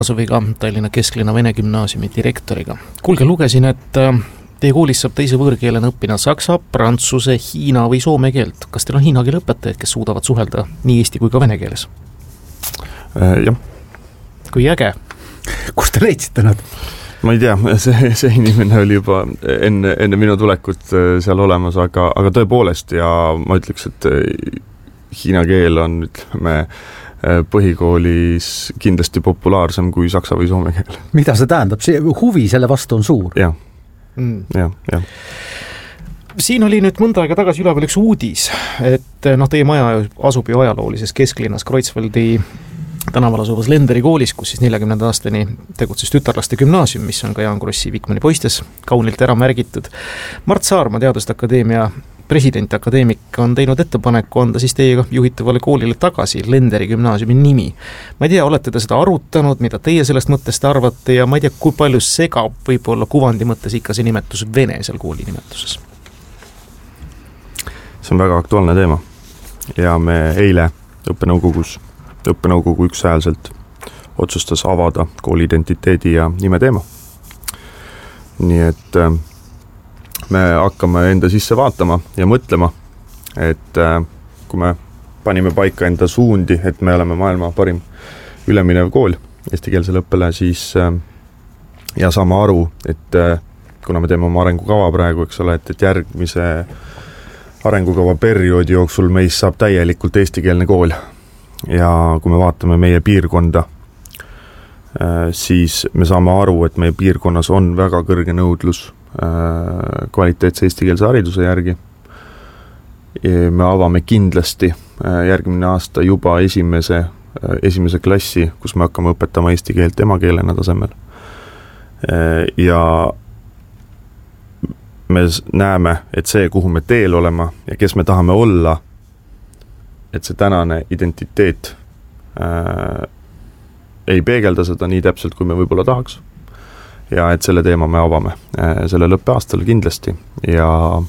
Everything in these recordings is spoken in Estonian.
Asuviga Tallinna Kesklinna Vene Gümnaasiumi direktoriga. Kuulge, lugesin, et teie koolis saab teise võõrkeelena õppida saksa, prantsuse, hiina või soome keelt. Kas teil on hiina keele õpetajaid, kes suudavad suhelda nii eesti kui ka vene keeles? Jah. Kui äge? Kus te leidsite nad? Ma ei tea, see inimene oli juba enne minu tulekut seal olemas, aga tõepoolest ja ma ütleks, et hiina keel on, ütleme, põhikoolis kindlasti populaarsem kui saksa või soome keel. Mida see tähendab? See huvi selle vastu on suur. Jah. Siin oli nüüd mõnda aega tagasi üleval üks uudis, et teie maja asub ju ajaloolises kesklinnas Kreutzwaldi tänaval asuvas Lenderi koolis, kus siis 40. aastani tegutses tütarlaste gümnaasium, mis on ka Jaan Krossi Vikmani poistes kaunilt ära märgitud. Mart Saarma, Teaduste Akadeemia president akadeemik, on teinud ettepaneku anda siis teiega juhitavale koolile tagasi Lenderi gümnaasiumi nimi. Ma ei tea, olete te seda arutanud, mida teie sellest mõttest arvate ja ma ei tea, kui palju segab võib-olla kuvandi mõttes ikka see nimetus Vene seal kooli nimetuses? See on väga aktuaalne teema ja me eile õppenõukogu ükshäälselt otsustas avada kooli identiteedi ja nime teema. Nii et me hakkame enda sisse vaatama ja mõtlema, et kui me panime paika enda suundi, et me oleme maailma parim üleminev kool eestikeelsele õppele, siis ja saame aru, et kuna me teeme oma arengukava praegu, eks ole, et järgmise arengukava perioodi jooksul meist saab täielikult eestikeelne kool. Ja kui me vaatame meie piirkonda, siis me saame aru, et meie piirkonnas on väga kõrge nõudlus kvaliteetse eestikeelse hariduse järgi. Me avame kindlasti järgmine aasta juba esimese klassi, kus me hakkame õpetama eesti keelt emakeelena tasemel. Ja me näeme, et see, kuhu me teel olema ja kes me tahame olla, et see tänane identiteet ei peegelda seda nii täpselt, kui me võib-olla tahaks. Ja et selle teema me avame selle lõppeaastal kindlasti ja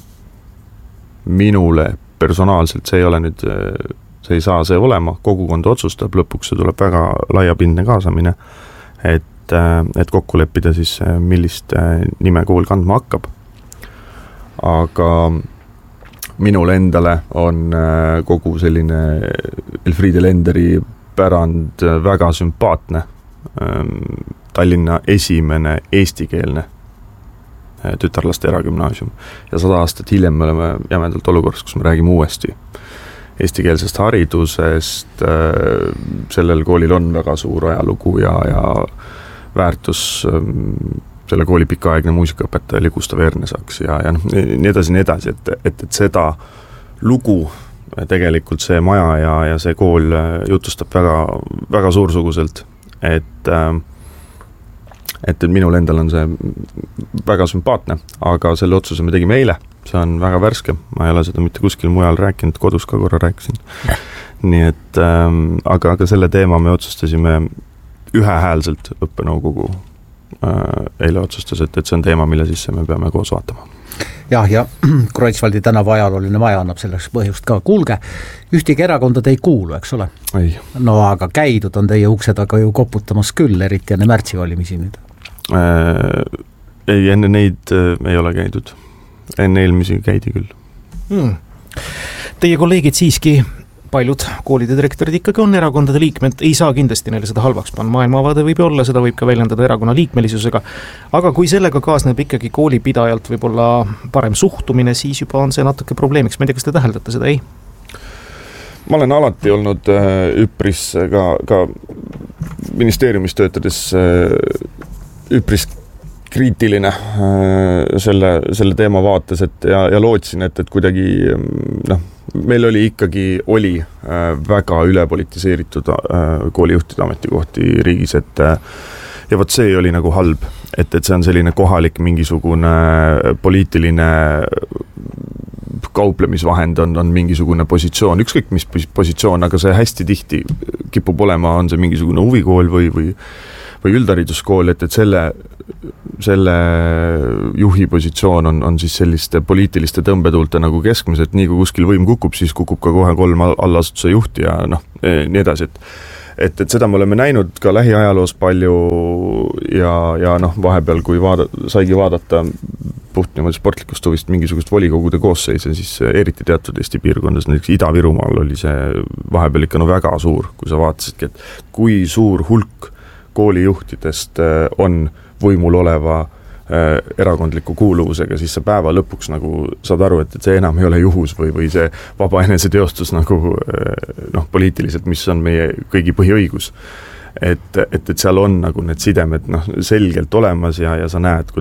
minule personaalselt see ei ole nüüd, see ei saa see olema, kogukond otsustab, lõpuks see tuleb väga laiapindne kaasamine, et kokku leppida siis, millist nime kool kandma hakkab. Aga minule endale on kogu selline Elfriede Lenderi pärand väga sümpaatne. Tallinna esimene eestikeelne tütarlaste eragümnaasium. Ja 100 aastat hiljem me oleme jämedalt olukorras, kus me räägime uuesti eestikeelsest haridusest. Sellel koolil on väga suur ajalugu ja väärtus. Selle kooli pikaaegne muusikaõpetaja oli Gustav Ernesaks ja nii edasi, et seda lugu tegelikult see maja ja see kool jutustab väga, väga suursuguselt, et minul endal on see väga sümpaatne, aga selle otsuse me tegime eile, see on väga värske, ma ei ole seda mitte kuskil mujal rääkinud, kodus ka korra rääkisin. Nii et, aga selle teema me otsustasime ühehäälselt õppenõukogu eile otsustas, et see on teema, mille sisse me peame koos vaatama. Jah, ja Kreutzwaldi tänava ajalooline maja annab selleks põhjust ka. Kuulge, ühtegi erakonda te ei kuulu, eks ole? Ei. No aga käidud on teie ukse taga ju koputamas küll, eriti enne märtsivalimisi nüüd. Ei, enne neid ei ole käidud. Enne eelmisi käidi küll. Teie kolleegid siiski, paljud koolide direktorid ikkagi on erakondade liikmed, ei saa kindlasti neile seda halvaks panna. Maailmavaade võib olla, seda võib ka väljendada erakonna liikmelisusega, aga kui sellega kaasneb ikkagi koolipidajalt võib-olla parem suhtumine, siis juba on see natuke probleemiks. Ma ei tea, kas te täheldate seda, ei? Ma olen alati olnud üpris ka ministeeriumis töötades üpris kriitiline selle teema vaates, ja lootsin, et kuidagi meil oli väga ülepolitiseeritud koolijuhtide ametikohti riigis, ja võt see oli nagu halb, et see on selline kohalik mingisugune poliitiline kauplemisvahend on mingisugune positsioon, ükskõik mis positsioon, aga see hästi tihti kipub olema, on see mingisugune huvikool või üldhariduskool, et selle juhi positsioon on siis selliste poliitiliste tõmbetuulte nagu keskmiselt, nii kui kuskil võim kukub, siis kukub ka kohe 3 allasutuse juhti ja nii edasi, et seda me oleme näinud ka lähiajaloos palju ja noh, vahepeal kui saigi vaadata puht niimoodi sportlikust huvist mingisugust volikogude koosseise, siis eriti teatud Eesti piirkondades, näiteks Ida-Virumaal oli see vahepeal ikka väga suur, kui sa vaatasidki, et kui suur hulk koolijuhtidest on võimul oleva erakondliku kuuluvusega, siis sa päeva lõpuks nagu saad aru, et see enam ei ole juhus või see vaba eneseteostus nagu poliitiliselt, mis on meie kõigi põhiõigus. Et seal on nagu need sidemed selgelt olemas ja sa näed,